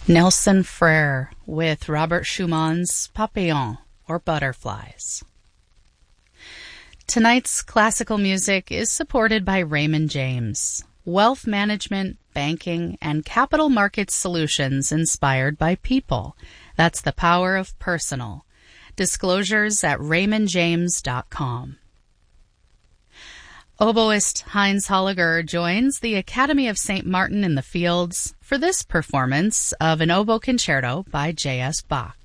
Nelson Frere with Robert Schumann's Papillons, or Butterflies. Tonight's classical music is supported by Raymond James, wealth management, banking, and capital markets solutions inspired by people. That's the power of personal. Disclosures at raymondjames.com. Oboist Heinz Holliger joins the Academy of St. Martin in the Fields for this performance of an oboe concerto by J.S. Bach.